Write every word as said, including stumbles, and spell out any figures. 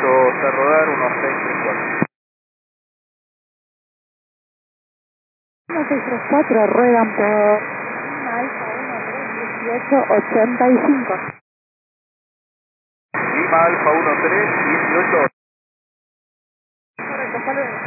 Listo, Cerro Dar, uno seis tres cuatro. uno seis tres cuatro, ruedan por Lima Alfa uno tres dieciocho ochenta y cinco. Lima Alfa uno tres dieciocho. Correcto, hasta luego.